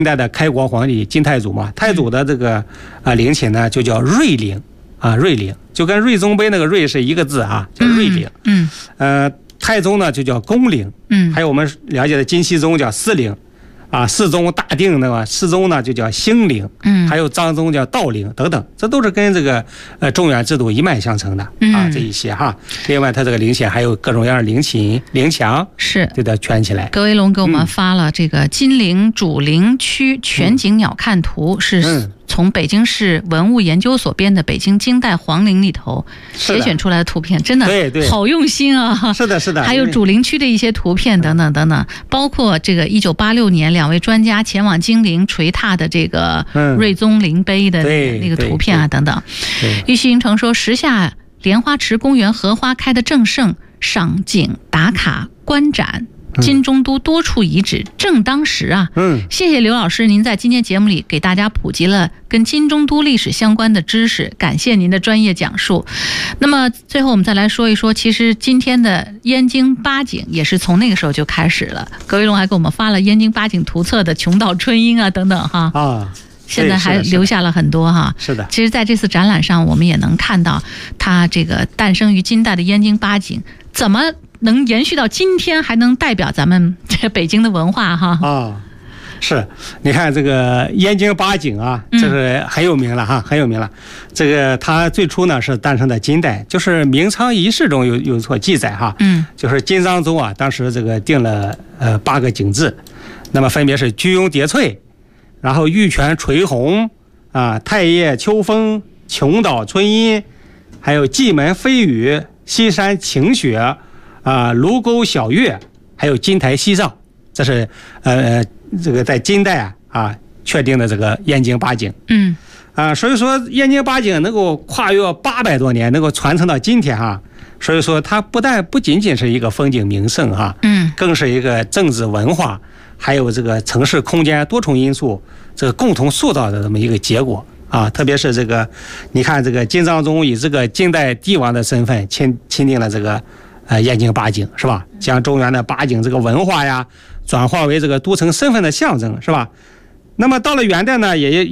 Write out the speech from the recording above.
代的开国皇帝金太祖嘛，太祖的这个陵寝呢就叫瑞陵啊，瑞陵就跟瑞宗碑那个瑞是一个字啊，叫瑞陵。太宗呢就叫恭陵，还有我们了解的金熙宗叫思陵。世宗大定那个世宗呢就叫兴陵，还有张宗叫道陵等等，这都是跟这个中原制度一脉相承的这一些哈。另外，它这个陵寝还有各种各样的陵寝、陵墙， 是对的，圈起来。 葛维龙给我们发了这个金陵主陵区全景鸟瞰图，是从北京市文物研究所编的《北京金代皇陵》里头节选出来的图片，真的好用心啊！ 是的，是的。 还有主陵区的一些图片等等等等，包括这个1986年2位专家前往金陵垂踏的这个瑞宗陵碑的那个图片啊等等。玉溪云城说，时下莲花池公园荷花开得正盛，赏景打卡观展。金中都多处遗址正当时啊！谢谢刘老师，您在今天节目里给大家普及了跟金中都历史相关的知识，感谢您的专业讲述。那么最后我们再来说一说，其实今天的燕京八景也是从那个时候就开始了。葛维龙还给我们发了燕京八景图册的琼岛春英啊等等哈现在还留下了很多哈。 是的， 其实在这次展览上，我们也能看到它这个诞生于金代的燕京八景怎么能延续到今天，还能代表咱们这北京的文化哈是，你看这个燕京八景啊，这是很有名了哈，很有名了。这个它最初呢是诞生在金代，就是《明仓遗事》中有所记载哈，就是金章宗啊，当时这个定了8个景字，那么分别是居庸叠翠，然后玉泉垂虹太液秋风，琼岛春阴，还有蓟门飞雨，西山晴雪。卢沟晓月，还有金台夕照，这是这个在金代确定的这个燕京八景。所以说燕京八景能够跨越800多年，能够传承到今天所以说它不仅仅是一个风景名胜更是一个政治文化，还有这个城市空间多重因素这个共同塑造的这么一个结果特别是这个你看这个金章宗以这个金代帝王的身份钦定了这个燕京八景是吧？将中原的八景这个文化呀转化为这个都城身份的象征是吧？那么到了元代呢，也